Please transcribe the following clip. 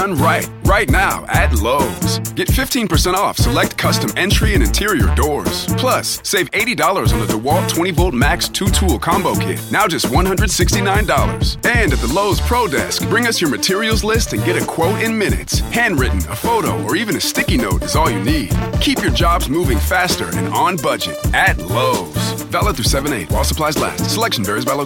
done right. Right now at Lowe's. Get 15% off select custom entry and interior doors. Plus, save $80 on the DeWalt 20-volt Max 2-tool combo kit. Now just $169. And at the Lowe's Pro Desk, bring us your materials list and get a quote in minutes. Handwritten, a photo, or even a sticky note is all you need. Keep your jobs moving faster and on budget at Lowe's. Valid through 7/8 while supplies last. Selection varies by location.